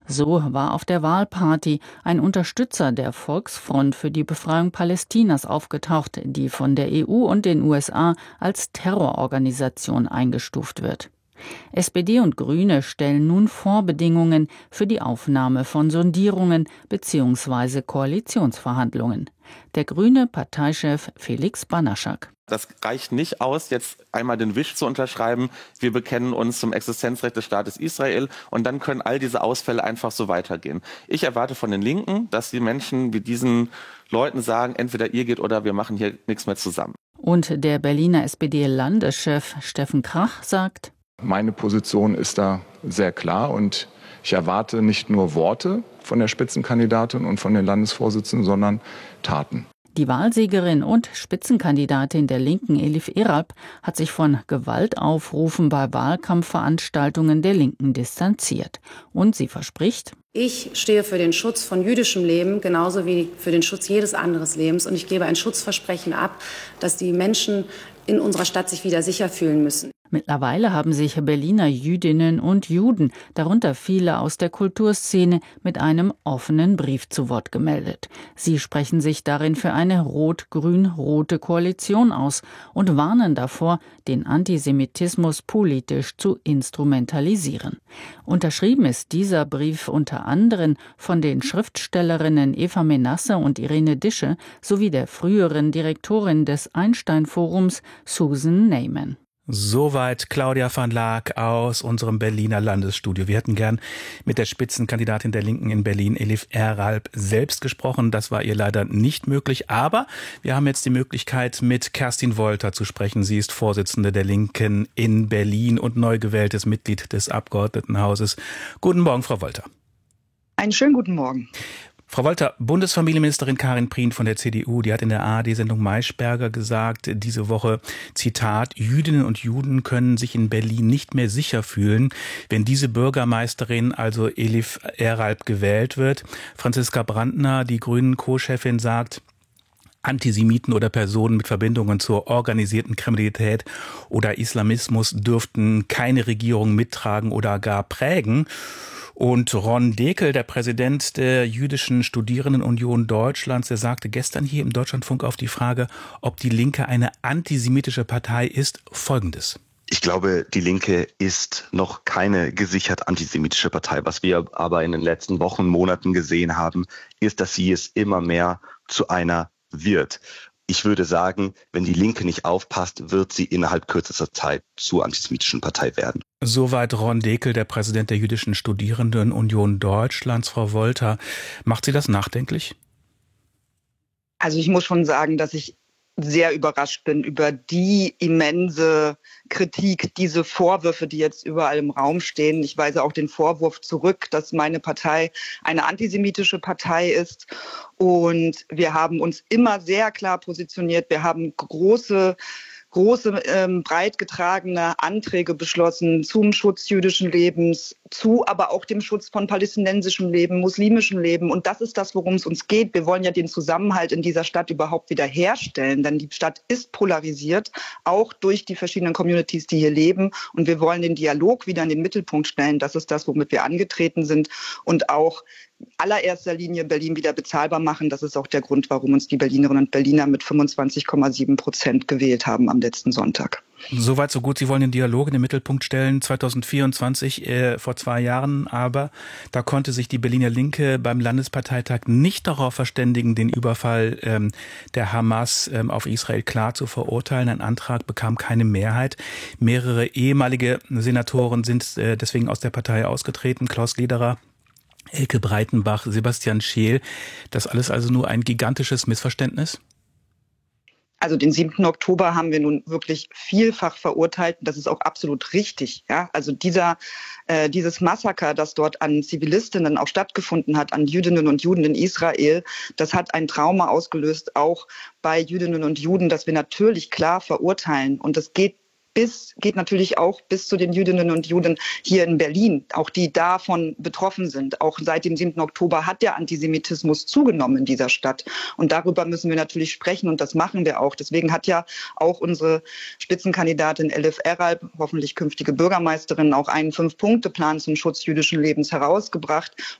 So war auf der Wahlparty ein Unterstützer der Volksfront für die Befreiung Palästinas aufgetaucht, die von der EU und den USA als Terrororganisation eingestuft wird. SPD und Grüne stellen nun Vorbedingungen für die Aufnahme von Sondierungen bzw. Koalitionsverhandlungen. Der grüne Parteichef Felix Banaschak. Das reicht nicht aus, jetzt einmal den Wisch zu unterschreiben, wir bekennen uns zum Existenzrecht des Staates Israel und dann können all diese Ausfälle einfach so weitergehen. Ich erwarte von den Linken, dass die Menschen wie diesen Leuten sagen, entweder ihr geht oder wir machen hier nichts mehr zusammen. Und der Berliner SPD-Landeschef Steffen Krach sagt: Meine Position ist da sehr klar und ich erwarte nicht nur Worte von der Spitzenkandidatin und von den Landesvorsitzenden, sondern Taten. Die Wahlsiegerin und Spitzenkandidatin der Linken, Elif Eralp, hat sich von Gewaltaufrufen bei Wahlkampfveranstaltungen der Linken distanziert. Und sie verspricht: Ich stehe für den Schutz von jüdischem Leben, genauso wie für den Schutz jedes anderen Lebens. Und ich gebe ein Schutzversprechen ab, dass die Menschen in unserer Stadt sich wieder sicher fühlen müssen. Mittlerweile haben sich Berliner Jüdinnen und Juden, darunter viele aus der Kulturszene, mit einem offenen Brief zu Wort gemeldet. Sie sprechen sich darin für eine rot-grün-rote Koalition aus und warnen davor, den Antisemitismus politisch zu instrumentalisieren. Unterschrieben ist dieser Brief unter anderem von den Schriftstellerinnen Eva Menasse und Irene Dische sowie der früheren Direktorin des Einstein-Forums Susan Neyman. Soweit Claudia van Laak aus unserem Berliner Landesstudio. Wir hätten gern mit der Spitzenkandidatin der Linken in Berlin, Elif Eralp, selbst gesprochen. Das war ihr leider nicht möglich. Aber wir haben jetzt die Möglichkeit, mit Kerstin Wolter zu sprechen. Sie ist Vorsitzende der Linken in Berlin und neu gewähltes Mitglied des Abgeordnetenhauses. Guten Morgen, Frau Wolter. Einen schönen guten Morgen. Frau Wolter, Bundesfamilienministerin Karin Prien von der CDU, die hat in der ARD-Sendung Maischberger gesagt, diese Woche, Zitat, Jüdinnen und Juden können sich in Berlin nicht mehr sicher fühlen, wenn diese Bürgermeisterin, also Elif Eralp, gewählt wird. Franziska Brandner, die Grünen-Co-Chefin, sagt, Antisemiten oder Personen mit Verbindungen zur organisierten Kriminalität oder Islamismus dürften keine Regierung mittragen oder gar prägen. Und Ron Dekel, der Präsident der Jüdischen Studierendenunion Deutschlands, der sagte gestern hier im Deutschlandfunk auf die Frage, ob die Linke eine antisemitische Partei ist, Folgendes. Ich glaube, die Linke ist noch keine gesichert antisemitische Partei. Was wir aber in den letzten Wochen, Monaten gesehen haben, ist, dass sie es immer mehr zu einer wird. Ich würde sagen, wenn die Linke nicht aufpasst, wird sie innerhalb kürzester Zeit zur antisemitischen Partei werden. Soweit Ron Dekel, der Präsident der Jüdischen Studierendenunion Deutschlands. Frau Wolter, macht Sie das nachdenklich? Also ich muss schon sagen, dass ich sehr überrascht bin über die immense Kritik, diese Vorwürfe, die jetzt überall im Raum stehen. Ich weise auch den Vorwurf zurück, dass meine Partei eine antisemitische Partei ist. Und wir haben uns immer sehr klar positioniert. Wir haben große, breit getragene Anträge beschlossen zum Schutz jüdischen Lebens, zu aber auch dem Schutz von palästinensischem Leben, muslimischem Leben. Und das ist das, worum es uns geht. Wir wollen ja den Zusammenhalt in dieser Stadt überhaupt wieder herstellen, denn die Stadt ist polarisiert, auch durch die verschiedenen Communities, die hier leben. Und wir wollen den Dialog wieder in den Mittelpunkt stellen. Das ist das, womit wir angetreten sind und auch allererster Linie Berlin wieder bezahlbar machen. Das ist auch der Grund, warum uns die Berlinerinnen und Berliner mit 25,7% gewählt haben am letzten Sonntag. Soweit, so gut. Sie wollen den Dialog in den Mittelpunkt stellen. 2024, vor 2 Jahren, aber da konnte sich die Berliner Linke beim Landesparteitag nicht darauf verständigen, den Überfall der Hamas auf Israel klar zu verurteilen. Ein Antrag bekam keine Mehrheit. Mehrere ehemalige Senatoren sind deswegen aus der Partei ausgetreten. Klaus Lederer, Elke Breitenbach, Sebastian Scheel. Das alles also nur ein gigantisches Missverständnis? Also den 7. Oktober haben wir nun wirklich vielfach verurteilt. Das ist auch absolut richtig. Ja? Also dieses Massaker, das dort an Zivilistinnen auch stattgefunden hat, an Jüdinnen und Juden in Israel, das hat ein Trauma ausgelöst, auch bei Jüdinnen und Juden, das wir natürlich klar verurteilen. Und das geht natürlich auch bis zu den Jüdinnen und Juden hier in Berlin, auch die davon betroffen sind. Auch seit dem 7. Oktober hat der Antisemitismus zugenommen in dieser Stadt. Und darüber müssen wir natürlich sprechen und das machen wir auch. Deswegen hat ja auch unsere Spitzenkandidatin Elif Eralp, hoffentlich künftige Bürgermeisterin, auch einen 5-Punkte-Plan zum Schutz jüdischen Lebens herausgebracht,